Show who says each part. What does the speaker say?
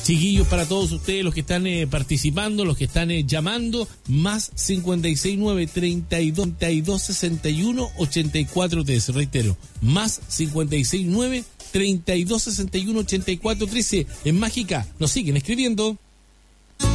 Speaker 1: Chiquillos, para todos ustedes, los que están participando, los que están llamando, más 569-3261-8413. Reitero, más 569-3261-8413. En Mágica, nos siguen escribiendo.